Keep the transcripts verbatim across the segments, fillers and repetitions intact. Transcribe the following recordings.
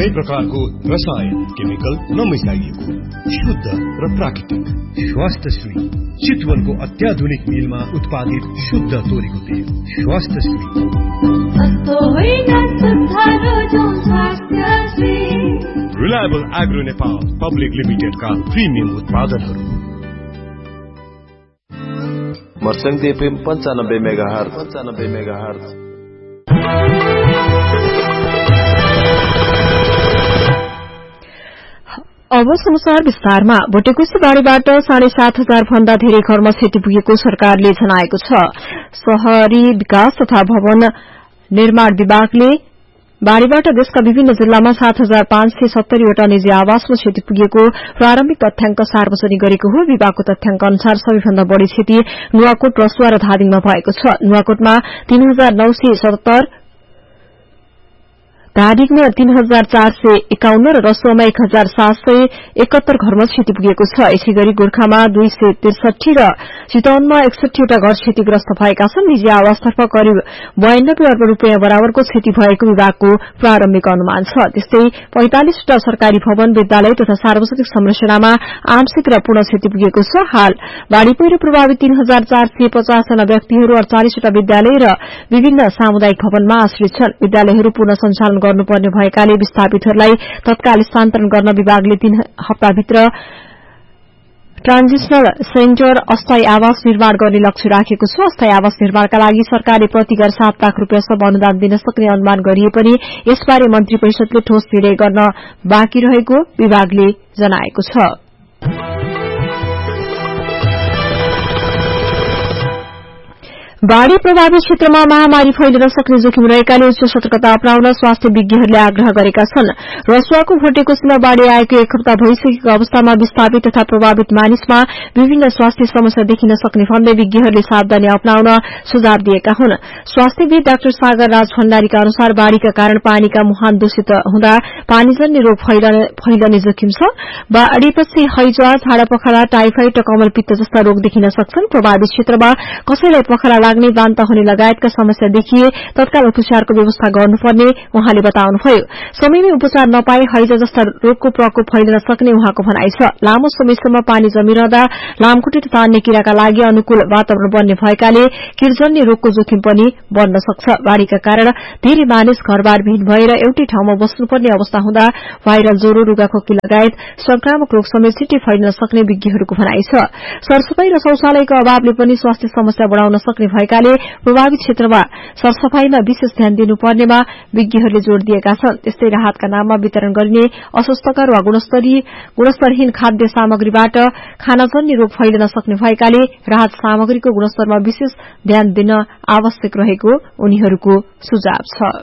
कुनै प्रकारको रसायन केमिकल नमिसाइएको शुद्ध र प्राकृतिक स्वास्थ्यश्री चितवनको अत्याधुनिक मिलमा उत्पादित शुद्ध तोरीको तेल स्वास्थ्यश्री। रिलायबल एग्रो नेपाल पब्लिक लिमिटेडका प्रिमियम उत्पादनहरू। मर्सङ्ग एफएम पञ्चानब्बे मेगाहर्ज पञ्चानब्बे मेगाहर्ज। अब समाचार विस्तारमा। भोटेकोशी बाढ़ीबाट साढे सात हजार भन्दा धेरै घरमा क्षति पुगेको सरकारले जनाएको छ। शहरी विकास तथा भवन निर्माण विभागले बाढ़ीबाट देशका विभिन्न जिल्लामा सात हजार पाँच सय सत्तरीवटा निजी आवासमा क्षति पुगेको प्रारम्भिक तथ्याङ्क सार्वजनिक गरेको हो। विभागको तथ्याङ्क अनुसार सबैभन्दा बढ़ी क्षति नुवाकोट, रसुवा र धादिङमा भएको छ। नुवाकोटमा तीन हजार नौ सय सतहत्तर, धादिङमा तीन हजार चार सय एकाउन्न र रसुवामा एक हजार सात सय एकात्तर घरमा क्षति पुगेको छ। यसै गरी गोर्खामा दुई सय त्रिसठी र चितवनमा एकसठीवटा घर क्षतिग्रस्त भएका छन्। निजी आवासतर्फ करिब बयानब्बे अर्ब रूपियाँ बराबरको क्षति भएको विभागको प्रारम्भिक अनुमान छ। त्यस्तै पैंतालिसवटा सरकारी भवन, विद्यालय तथा सार्वजनिक संरचनामा आंशिक र पूर्ण क्षति पुगेको छ। हाल बाढ़ी पहिरो प्रभावित तीन हजार चार सय पचास जना व्यक्तिहरू अड़चालिसवटा विद्यालय र विभिन्न सामुदायिक भवनमा आश्रित छन्। विद्यालयहरू पूर्ण सञ्चालन गर्नुपर्ने भएकाले विस्थापितहरूलाई तत्काल स्थानान्तरण गर्न विभागले तीन हप्ताभित्र ट्रान्जिशनल सेन्टर अस्थायी आवास निर्माण गर्ने लक्ष्य राखेको छ। अस्थायी आवास निर्माणका लागि सरकारले प्रति घर सात लाख रूपियाँसम्म अनुदान दिन सक्ने अनुमान गरिए पनि यसबारे मन्त्री परिषदले ठोस निर्णय गर्न बाँकी रहेको विभागले जनाएको छ। बाढ़ी प्रभावित क्षेत्रमा महामारी फैलिन सक्ने जोखिम रहेकाले उच्च सतर्कता अपनाउन स्वास्थ्य विज्ञहरूले आग्रह गरेका छन्। रसुवाको भोटेकोशीमा बाढ़ी आएको एक हप्ता भइसकेको अवस्थामा विस्थापित तथा प्रभावित मानिसमा विभिन्न स्वास्थ्य समस्या देखिन सक्ने भन्दै विज्ञहरूले सावधानी अपनाउन सुझाव दिएका हुन्। स्वास्थ्यविद डाक्टर सागर राज भण्डारीका अनुसार बाढ़ीका कारण पानीका मुहान दूषित हुँदा पानीजन्य रोग फैलने जोखिम छ। बाढ़ीपछि हैजा, झाडा पखाला, टाइफाइड र कमलपित्त जस्ता रोग देखिन सक्छन्। प्रभावित क्षेत्रमा कसैलाई पखाला लाग्ने, बान्ता हुने लगायतका समस्या देखिए तत्काल उपचारको व्यवस्था गर्नुपर्ने उहाँले बताउनुभयो। समयमै उपचार नपाए हैजा जस्ता रोगको प्रकोप फैलिन सक्ने उहाँको भनाइ छ। लामो समयसम्म पानी जमिरहँदा लामखुट्टे तथा अन्य किराका लागि अनुकूल वातावरण बन्ने भएकाले किरजन्य रोगको जोखिम पनि बढ़न सक्छ। बाढ़ीका कारण धेरै मानिस घरबार विहीन भएर एउटै ठाउँमा बस्नुपर्ने अवस्था हुँदा भाइरल ज्वरो, रुगाखोकी लगायत संक्रामक रोग समेत छिट्टै फैलिन सक्ने विज्ञहरूको भनाइ छ। सरसफाई र शौचालयको अभावले पनि स्वास्थ्य समस्या बढ़ाउन सक्ने भएकाले प्रभावित क्षेत्रमा सरसफाईमा विशेष ध्यान दिनुपर्नेमा विज्ञहरूले जोड़ दिएका छन्। त्यस्तै राहतका नाममा वितरण गरिने अस्वास्थ्यकर वा गुणस्तरहीन खाद्य सामग्रीबाट खानाजन्य रोग फैलिन सक्ने भएकाले राहत सामग्रीको गुणस्तरमा विशेष ध्यान दिन आवश्यक रहेको उनीहरूको सुझाव छ।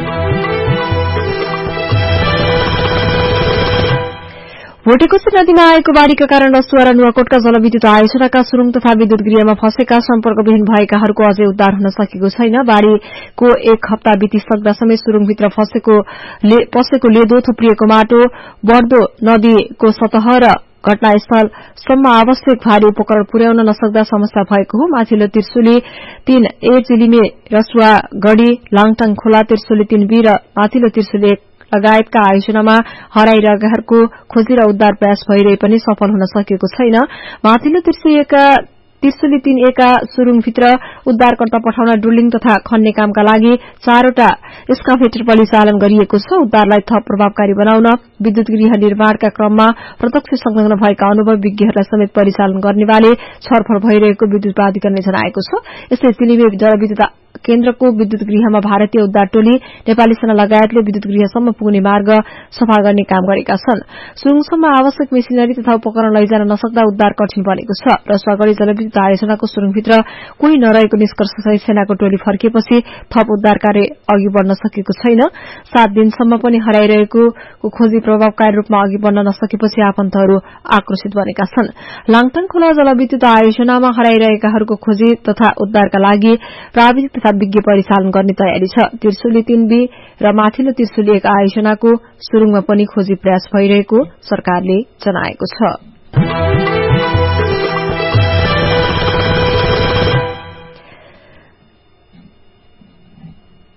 भोटेकोशी नदीमा आएको बाढ़ीका कारण रसुवा र नुवाकोटका जलविद्युत आयोजनाका सुरुङ तथा विद्युत गृहमा फँसेका सम्पर्कविहीन भएकाहरूको अझै उद्धार हुन सकेको छैन। बाढ़ीको एक हप्ता बितिसक्दा समेत सुरुङभित्र पसेको लेदो, थुप्रिएको माटो, बढ़दो नदीको सतह र घटनास्थलसम्म आवश्यक भारी उपकरण पुर्याउन नसक्दा समस्या भएको हो। माथिल्लो त्रिशुली तीन ए, जिलिमे, रसुवा गढ़ी, लाङटाङ खोला, त्रिशुली तीन बी र माथिल्लो त्रिशुली एक लगायतका आयोजनामा हराइरहेकाहरूको खोजी र उद्धार प्रयास भइरहे पनि सफल हुन सकेको छैन। माथिल्लो त्रिशुली तीन एका सुरुङभित्र उद्धारकर्ता पठाउन ड्रिलिङ तथा खन्ने कामका लागि चारवटा एक्सकाभेटर परिचालन गरिएको छ। उद्धारलाई थप प्रभावकारी बनाउन विद्युत गृह निर्माणका क्रममा प्रत्यक्ष संलग्न भएका अनुभव विज्ञहरूलाई समेत परिचालन गर्नेवाले छलफल भइरहेको विद्युत प्राधिकरणले जनाएको छ। यस्तै तिलिमे जलविद्युत केन्द्रको विद्युत गृहमा भारतीय उद्धार टोली, नेपाली सेना लगायतले विद्युत गृहसम्म पुग्ने मार्ग सफा गर्ने काम गरेका छन्। सुरुङसम्म आवश्यक मेसिनरी तथा उपकरण लैजान नसक्दा उद्धार कठिन बनेको छ। रसुवागढ़ी जलविद्युत आयोजनाको सुरुङभित्र कोही नरहेको निष्कर्षसहित सेनाको टोली फर्किएपछि थप उद्धार कार्य अघि बढ़न सकेको छैन। सात दिनसम्म पनि हराइरहेको खोजी प्रभावकारी रूपमा अघि बढ़न नसकेपछि आफन्तहरू आक्रोशित बनेका छन्। लाङटाङ खोला जलविद्युत आयोजनामा हराइरहेकाहरूको खोजी तथा उद्धारका लागि प्राविधिक तथा विज्ञ परिचालन गर्ने तयारी छ। त्रिशुली तीन बी र माथिल्लो त्रिशुली एक आयोजनाको सुरुङमा पनि खोजी प्रयास भइरहेको सरकारले जनाएको छ।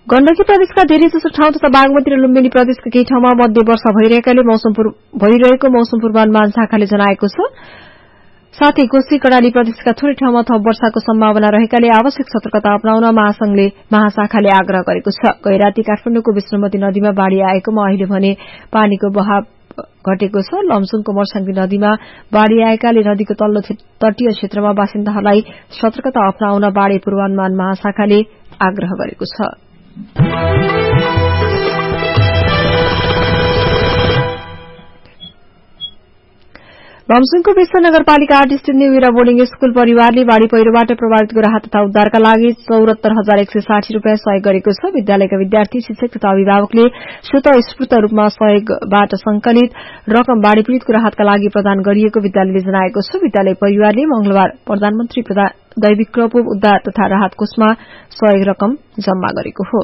गण्डकी प्रदेशका धेरैजसो ठाउँ तथा बागमती र लुम्बिनी प्रदेशका केही ठाउँमा मध्य वर्षा भइरहेकाले मौसम भइरहेको मौसम पूर्वानुमान शाखाले जनाएको छ। साथै कोशी कर्णाली प्रदेशका थोरै ठाउँमा थप वर्षाको सम्भावना रहेकाले आवश्यक सतर्कता अपनाउन महासंघले महाशाखाले आग्रह गरेको छ। गैराती काठमाडौँको विष्णुमती नदीमा बाढ़ी आएकोमा अहिले भने पानीको बहाव घटेको छ। लमजुङको मर्साङ्गी नदीमा बाढ़ी आएकाले नदीको तल्लो तटीय क्षेत्रमा बासिन्दाहरूलाई सतर्कता अपनाउन बाढ़ी पूर्वानुमान महाशाखाले आग्रह गरेको छ। लमजुङको विश्व नगरपालिका आठ स्थित न्यू इरा बोर्डिङ स्कूल परिवारले बाढ़ी पहिरोबाट प्रभावितको राहत तथा उद्धारका लागि चौरात्तर हजार एक सय साठी रूपियाँ सहयोग गरेको छ। विद्यालयका विद्यार्थी, शिक्षक तथा अभिभावकले स्वतःस्फूर्त रूपमा सहयोगबाट संकलित रकम बाढ़ी पीड़ितको राहतका लागि प्रदान गरिएको विद्यालयले जनाएको छ। विद्यालय परिवारले मंगलबार प्रधानमन्त्री दैविक प्रकोप उद्धार तथा राहत कोषमा सहयोग रकम जम्मा गरेको हो।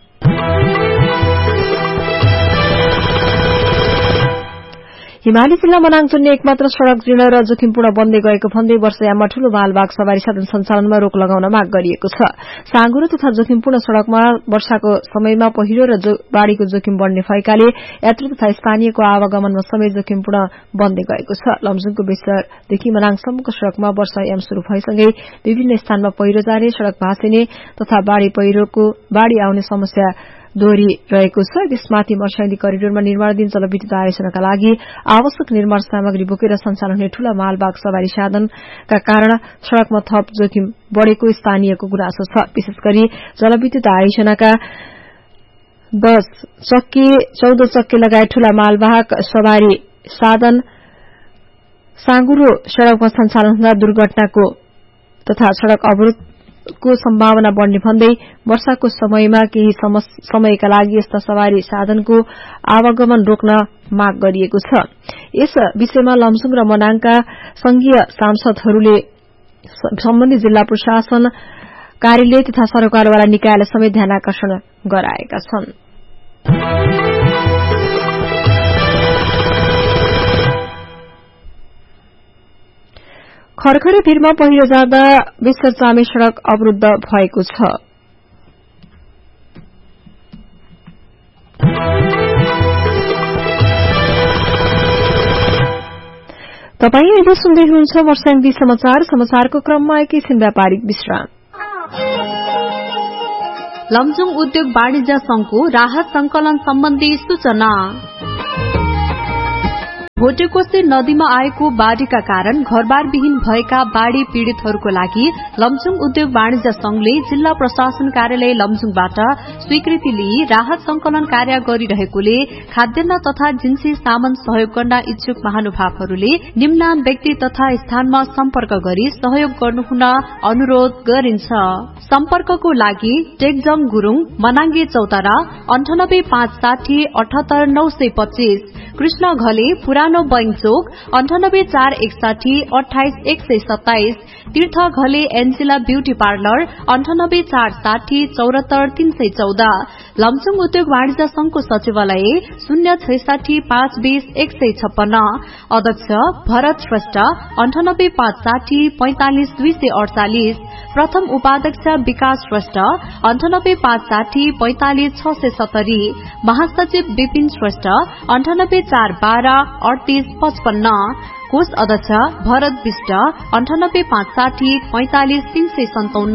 हिमाली जिल्ला मनाङ जोड्ने एकमात्र सड़क जीर्ण र जोखिमपूर्ण बन्दै गएको भन्दै वर्षयाममा ठूलो मालवाहक सवारी साधन सञ्चालनमा रोक लगाउन माग गरिएको छ। साँगुरो तथा जोखिमपूर्ण सड़कमा वर्षाको समयमा पहिरो र बाढ़ीको जोखिम बढ़ने भएकाले यात्रु तथा स्थानीयको आवागमनमा समेत जोखिमपूर्ण बन्दै गएको छ। लमजुङको बेसरदेखि मनाङसम्मको सड़कमा वर्षायाम शुरू भएसँगै विभिन्न स्थानमा पहिरो जाने, सड़क भाँसिने तथा बाढ़ी पहिरोको बाढ़ी आउने समस्या दोहोरिरहेको छ। त्यसमाथि मर्स्याङ्दी करिडोरमा निर्माणाधीन जलविद्युत आयोजनाका लागि आवश्यक निर्माण सामग्री बोकेर सञ्चालन हुने ठूला मालवाहक सवारी साधनका कारण सड़कमा थप जोखिम बढ़ेको स्थानीयको गुनासो छ। विशेष गरी जलविद्युत आयोजनाका दश चक्के, चौध चक्के लगायत ठूला मालवाहक सवारी साधन साँगुरो सड़कमा सञ्चालन हुँदा दुर्घटनाको तथा सड़क अवरोध को सम्भावना बढ़ने भन्दै वर्षाको समयमा केही समयका लागि यस्ता सवारी साधनको आवागमन रोक्न माग गरिएको छ। यस विषयमा लमजुङ र मनाङका संघीय सांसदहरूले सम्बन्धित जिल्ला प्रशासन कार्यालय तथा सरकारवाला निकायलाई समेत ध्यानाकर्षण गराएका छन्। खरखरे भिरमा पहिरो जाँदा विश्वचामे सड़क अवरूद्ध भएको छ। तपाई अहिले सुन्दै हुनुहुन्छ मर्स्याङ्दी समाचार। समाचारको क्रममा एकैछिन व्यापारिक विश्राम। लमजुङ उद्योग वाणिज्य संघको राहत संकलन सम्बन्धी सूचना। भोटेकोशी नदीमा आएको बाढ़ीका कारण घरबारविहीन भएका बाढ़ी पीड़ितहरूको लागि लमजुङ उद्योग वाणिज्य संघले जिल्ला प्रशासन कार्यालय लमजुङबाट स्वीकृति लिई राहत संकलन कार्य गरिरहेकोले खाद्यान्न तथा जिन्सी सामान सहयोग गर्न इच्छुक महानुभावहरूले निम्न व्यक्ति तथा स्थानमा सम्पर्क गरी सहयोग गर्नुहुन अनुरोध गरिन्छ। सम्पर्कको लागि टेकजङ गुरूङ, मनाङ्गे चौतारा, अन्ठानब्बे पाँच साठी अठहत्तर नौ सय पच्चीस, कृष्ण घले पुरानो बैंक चोक, अन्ठानब्बे चार एकसाठी अठाइस एक सय सत्ताइस, तीर्थ घले एन्जिला ब्यूटी पार्लर, अन्ठानब्बे चार साठी चौरात्तर तीन सय चौध, लमजुङ उद्योग वाणिज्य संघको सचिवालय शून्य छैसाठी पाँच बीस एक सय छप्पन्न, अध्यक्ष भरत श्रेष्ठ, अन्ठानब्बे पाँच साठी पैंतालिस दुई सय अड़चालिस, प्रथम उपाध्यक्ष विकास श्रेष्ठ, अन्ठानब्बे पाँच साठी पैंतालिस छ सय सत्तरी, महासचिव विपिन श्रेष्ठ, अन्ठानब्बे चार बाह्र अडतीस पचपन्न, कोष अध्यक्ष भरत विष्ट, अन्ठानब्बे पाँच साठी पैंतालिस तीन सय सन्ताउन्न।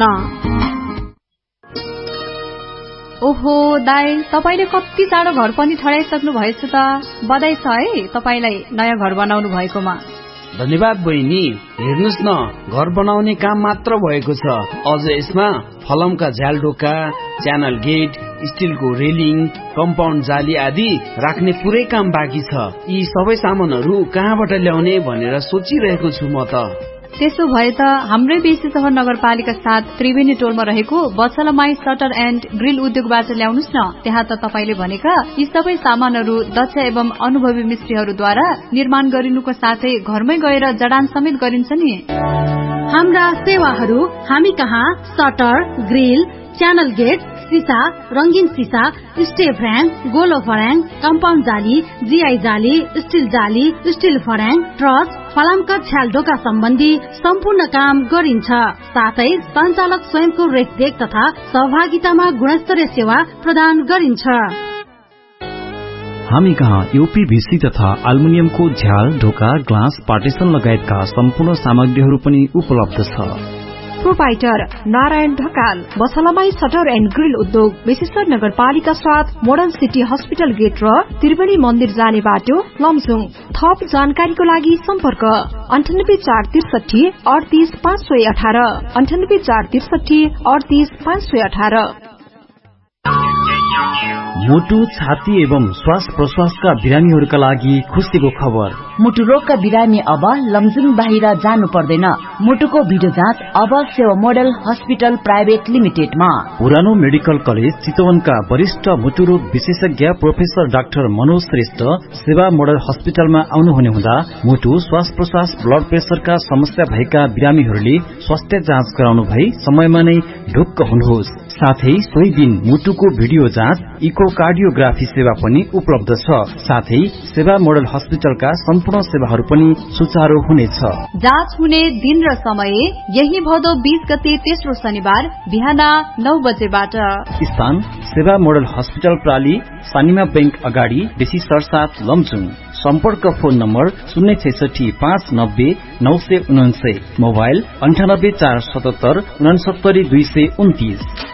ओहो दाई, तपाईले कति चाँडो घर पनि ठडाइसक्नु भएछ त। बधाई छ है तपाईलाई नयाँ घर बनाउनु भएकोमा। धन्यवाद बहिनी। हेर्नुस् न, घर बनाउने काम मात्र भएको छ, अझ यसमा फलमका झ्यालढोका, च्यानल गेट, स्टिलको रेलिङ, कम्पाउन्ड जाली आदि राख्ने पुरै काम बाँकी छ। यी सबै सामानहरू कहाँबाट ल्याउने भनेर सोचिरहेको छु म त। त्यसो भए त हाम्रै बेसी सहर नगरपालिका साथ त्रिवेणी टोलमा रहेको बछलमाई सटर एण्ड ग्रिल उद्योगबाट ल्याउनुस् न। त्यहाँ त तपाईले भनेका यी सबै सामानहरू दक्ष एवं अनुभवी मिस्त्रीहरूद्वारा निर्माण गरिनुको साथै घरमै गएर जडान समेत गरिन्छ नि। हाम्रा सेवाहरू हामी कहाँ सटर, ग्रिल, च्यानल गेट, सिसा, रंगीन सिसा, स्टे फ्र्याङ, गोलो फर्याङ, कम्पाउन्ड जाली, जीआई जाली, स्टिल जाली, स्टिल फर्याङ, ट्रस, फलामका छ्याल ढोका सम्बन्धी सम्पूर्ण काम गरिन्छ। साथै सञ्चालक स्वयंको रेखदेख तथा सहभागितामा गुणस्तरीय सेवा प्रदान गरिन्छ। हामी कहाँ यूपीभीसी तथा एल्युमिनियमको झ्याल, ढोका, ग्लास, पार्टिसन लगायतका सम्पूर्ण सामग्रीहरू पनि उपलब्ध छ। Proprietor Narayan Dhakal, बसलामाई shutter and grill उद्योग, विशेषर नगरपालिका साथ मोडर्न सिटी हस्पिटल गेट र त्रिवेणी मन्दिर जाने बाटो, लमजुङ। थप जानकारीको लागि सम्पर्क अन्ठानब्बे चार त्रिसठी अडतीस पाँच सय अठार अन्ठानब्बे चार त्रिसठी अडतीस पाँच सय अठार। मुटु, छाती एवं श्वास प्रश्वासका बिरामीहरूका लागि खुसीको खबर। मुटु रोगका बिरामी अब लमजुङ बाहिर जानु पर्दैन। मुटुको भिडियो जाँच अब सेवा मोडल हस्पिटल प्राइभेट लिमिटेडमा। पुरानो मेडिकल कलेज चितवनका वरिष्ठ मुटु रोग विशेषज्ञ प्रोफेसर डाक्टर मनोज श्रेष्ठ सेवा मोडल हस्पिटलमा आउनुहुने हुँदा मुटु, श्वास प्रश्वास, ब्लड प्रेसरका समस्या भएका बिरामीहरूले स्वास्थ्य जाँच गराउनु भई समयमा नै ढुक्क हुनुहोस्। साथै सोही दिन मुटुको भिडियो जाँच, इकोकार्डियोग्राफी सेवा पनि उपलब्ध छ। साथै सेवा मोडल हस्पिटलका सम्पूर्ण सेवाहरू पनि सुचारू हुनेछ। जाँच हुने दिन र समय यही भदौ बीस गते तेस्रो शनिबार बिहान नौ बजेबाट। स्थान सेवा मोडल हस्पिटल प्राली, सानिमा बैंक अगाडि, बेसी सरसाथ, लमजुङ। सम्पर्क फोन नम्बर शून्य छैसठी पाँच नब्बे नौ सय उनान्सय, मोबाइल अन्ठानब्बे चार सतहत्तर उनासत्तरी दुई सय उन्तिस।